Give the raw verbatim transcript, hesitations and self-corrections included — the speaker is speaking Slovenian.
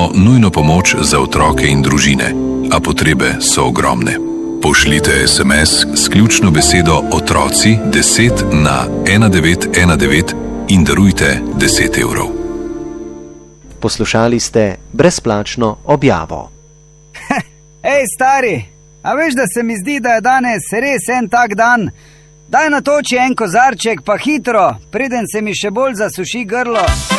Potrebujemo nujno pomoč za otroke in družine, a potrebe so ogromne. Pošljite es em es s ključno besedo otroci deset na ena devet ena devet in darujte deset evrov. Poslušali ste brezplačno objavo. Ej, stari, a veš, da se mi zdi, da je danes res en tak dan? Daj natoči en kozarček, pa hitro, preden se mi še bolj zasuši grlo.